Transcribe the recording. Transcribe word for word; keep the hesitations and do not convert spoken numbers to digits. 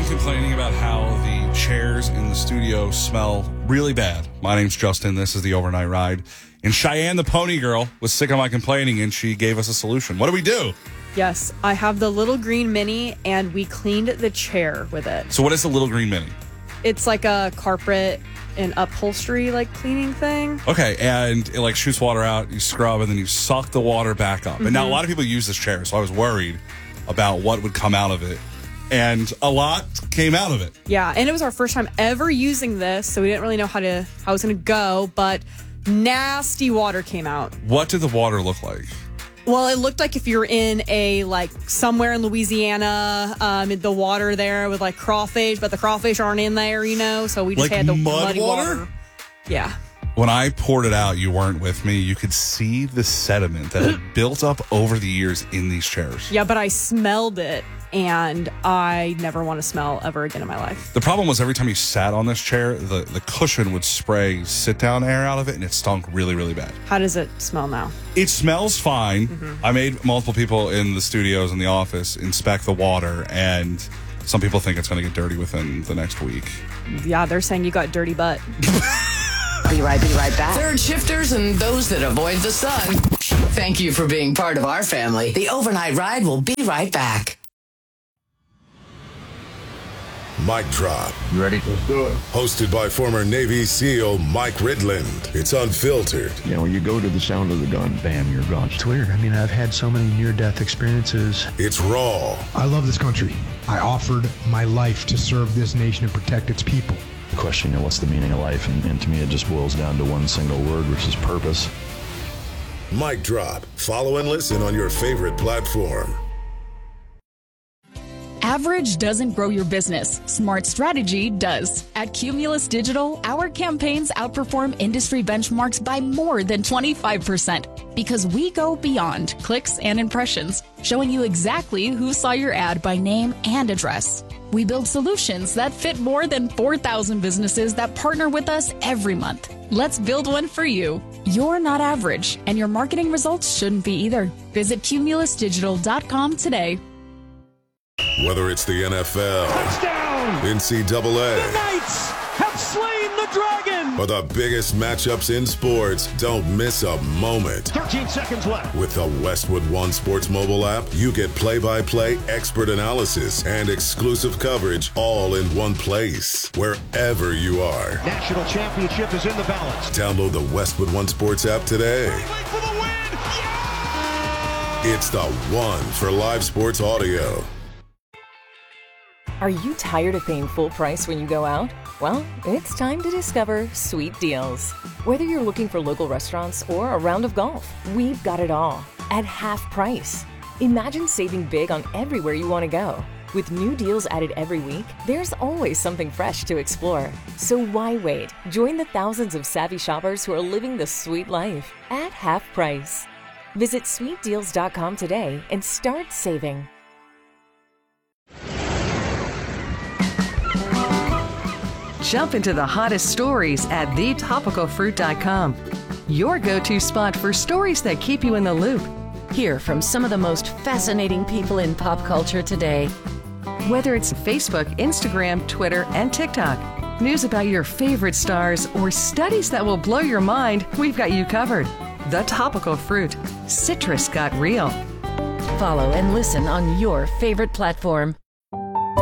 been complaining about how the chairs in the studio smell really bad. My name's Justin. This is the Overnight Ride. And Cheyenne, the pony girl, was sick of my complaining, and she gave us a solution. What do we do? Yes, I have the little green mini, and we cleaned the chair with it. So what is the little green mini? It's like a carpet and upholstery like cleaning thing. Okay, and it like shoots water out, you scrub, and then you suck the water back up. Mm-hmm. And now a lot of people use this chair, so I was worried about what would come out of it. And a lot came out of it. Yeah, and it was our first time ever using this, so we didn't really know how to how it was going to go, but nasty water came out. What did the water look like? Well, it looked like if you're in a, like, somewhere in Louisiana, um, the water there with, like, crawfish, but the crawfish aren't in there, you know? So we just like had the mud muddy water? water. Yeah. When I poured it out, you weren't with me. You could see the sediment that had built up over the years in these chairs. Yeah, but I smelled it, and I never want to smell ever again in my life. The problem was every time you sat on this chair, the, the cushion would spray sit-down air out of it, and it stunk really, really bad. How does it smell now? It smells fine. Mm-hmm. I made multiple people in the studios in the office inspect the water, and some people think it's going to get dirty within the next week. Yeah, they're saying you got dirty butt. Be right, be right back. Third shifters and those that avoid the sun. Thank you for being part of our family. The Overnight Ride will be right back. Mic Drop. You ready? Let's do it. Hosted by former Navy SEAL Mike Ridland. It's unfiltered. You know, when you go to the sound of the gun, bam, you're gone. It's weird. I mean, I've had so many near-death experiences. It's raw. I love this country. I offered my life to serve this nation and protect its people. The question, you know, what's the meaning of life? And, and to me, it just boils down to one single word, which is purpose. Mic Drop. Follow and listen on your favorite platform. Average doesn't grow your business. Smart strategy does. At Cumulus Digital, our campaigns outperform industry benchmarks by more than twenty-five percent because we go beyond clicks and impressions, showing you exactly who saw your ad by name and address. We build solutions that fit more than four thousand businesses that partner with us every month. Let's build one for you. You're not average, and your marketing results shouldn't be either. Visit cumulus digital dot com today. Whether it's the N F L, touchdown, N C double A, the Knights have slain the dragon, or the biggest matchups in sports, don't miss a moment. thirteen seconds left. With the Westwood One Sports mobile app, you get play-by-play, expert analysis, and exclusive coverage all in one place, wherever you are. National championship is in the balance. Download the Westwood One Sports app today. For the win. Yeah! It's the one for live sports audio. Are you tired of paying full price when you go out? Well, it's time to discover Sweet Deals. Whether you're looking for local restaurants or a round of golf, we've got it all at half price. Imagine saving big on everywhere you want to go. With new deals added every week, there's always something fresh to explore. So why wait? Join the thousands of savvy shoppers who are living the sweet life at half price. Visit sweet deals dot com today and start saving. Jump into the hottest stories at the topical fruit dot com. Your go-to spot for stories that keep you in the loop. Hear from some of the most fascinating people in pop culture today. Whether it's Facebook, Instagram, Twitter, and TikTok, news about your favorite stars, or studies that will blow your mind, we've got you covered. The Topical Fruit. Citrus got real. Follow and listen on your favorite platform.